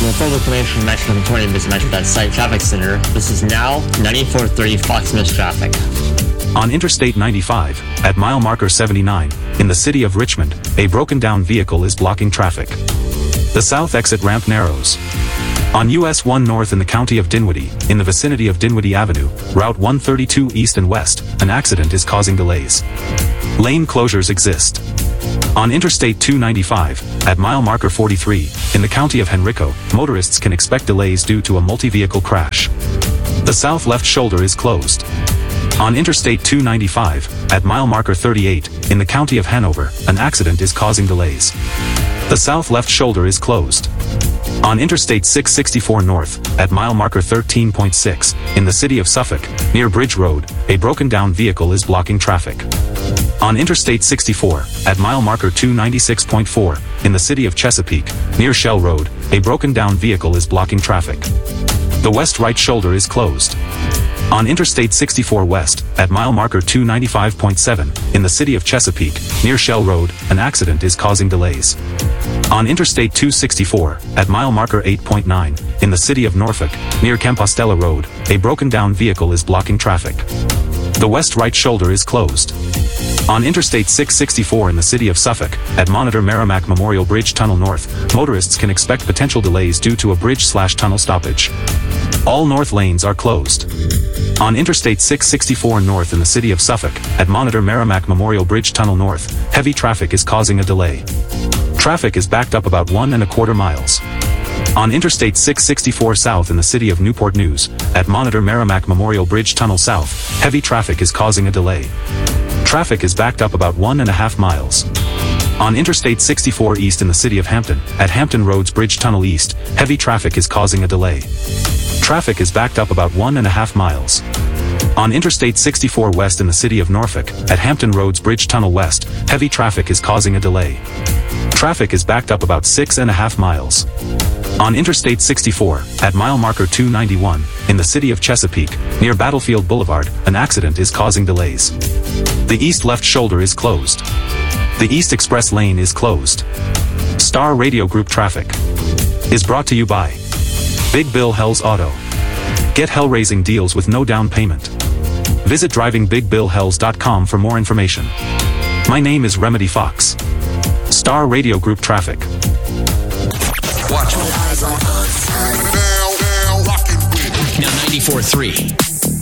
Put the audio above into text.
For further information from Metro 20, visit Metro.site Traffic Center. This is now 9430 Fox Mills traffic. On Interstate 95, at mile marker 79, in the city of Richmond, a broken-down vehicle is blocking traffic. The south exit ramp narrows. On US 1 North in the county of Dinwiddie, in the vicinity of Dinwiddie Avenue, Route 132 east and west, an accident is causing delays. Lane closures exist. On Interstate 295, at mile marker 43, in the county of Henrico, motorists can expect delays due to a multi-vehicle crash. The south left shoulder is closed. On Interstate 295, at mile marker 38, in the county of Hanover, an accident is causing delays. The south left shoulder is closed. On Interstate 664 North, at mile marker 13.6, in the city of Suffolk, near Bridge Road, a broken-down vehicle is blocking traffic. On Interstate 64, at mile marker 296.4, in the city of Chesapeake, near Shell Road, a broken-down vehicle is blocking traffic. The west right shoulder is closed. On Interstate 64 West, at mile marker 295.7, in the city of Chesapeake, near Shell Road, an accident is causing delays. On Interstate 264, at mile marker 8.9, in the city of Norfolk, near Compostela Road, a broken-down vehicle is blocking traffic. The west right shoulder is closed. On Interstate 664 in the city of Suffolk, at Monitor Merrimack Memorial Bridge Tunnel North, motorists can expect potential delays due to a bridge/tunnel stoppage. All north lanes are closed. On Interstate 664 North in the city of Suffolk, at Monitor Merrimack Memorial Bridge Tunnel North, heavy traffic is causing a delay. Traffic is backed up about 1¼ miles. On Interstate 664 South in the city of Newport News, at Monitor Merrimack Memorial Bridge Tunnel South, heavy traffic is causing a delay. Traffic is backed up about 1½ miles. On Interstate 64 East in the city of Hampton, at Hampton Roads Bridge Tunnel East, heavy traffic is causing a delay. Traffic is backed up about 1½ miles. On Interstate 64 West in the city of Norfolk, at Hampton Roads Bridge Tunnel West, heavy traffic is causing a delay. Traffic is backed up about 6½ miles. On Interstate 64, at mile marker 291, in the city of Chesapeake, near Battlefield Boulevard, an accident is causing delays. The east left shoulder is closed. The East Express lane is closed. Star Radio Group Traffic is brought to you by Big Bill Hells Auto. Get hell-raising deals with no down payment. Visit drivingbigbillhells.com for more information. My name is Remedy Fox. Star Radio Group Traffic. Watch. Now 94.3.